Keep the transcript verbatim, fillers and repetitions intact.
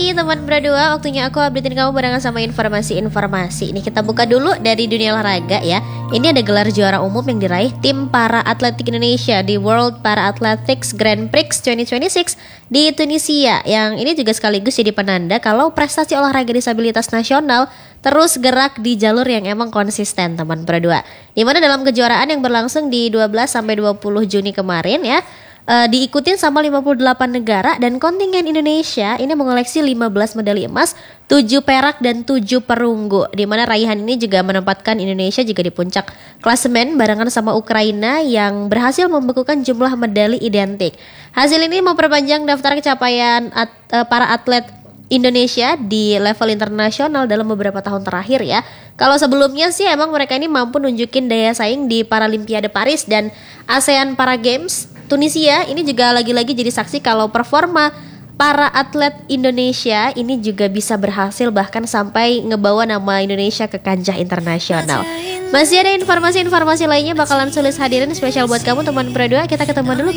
pagi teman berdua, waktunya aku updatein kamu barengan sama informasi-informasi. Ini kita buka dulu dari dunia olahraga ya. Ini ada gelar juara umum yang diraih tim para atletik Indonesia di World Para Athletics Grand Prix dua ribu dua puluh enam di Tunisia. Yang ini juga sekaligus jadi penanda kalau prestasi olahraga disabilitas nasional terus gerak di jalur yang emang konsisten teman berdua. Dimana dalam kejuaraan yang berlangsung di dua belas sampai dua puluh Juni kemarin ya, Uh, diikutin sama lima puluh delapan negara dan kontingen Indonesia ini mengoleksi lima belas medali emas, tujuh perak dan tujuh perunggu. Di mana raihan ini juga menempatkan Indonesia juga di puncak klasemen barengan sama Ukraina yang berhasil membekukan jumlah medali identik. Hasil ini memperpanjang daftar capaian at, uh, para atlet Indonesia di level internasional dalam beberapa tahun terakhir ya. Kalau sebelumnya sih emang mereka ini mampu nunjukin daya saing di Paralimpiade Paris dan ASEAN Para Games. Tunisia ini juga lagi-lagi jadi saksi kalau performa para atlet Indonesia ini juga bisa berhasil bahkan sampai ngebawa nama Indonesia ke kancah internasional. Masih ada informasi-informasi lainnya bakalan sulit hadirin spesial buat kamu teman berdua. Kita ketemu dulu.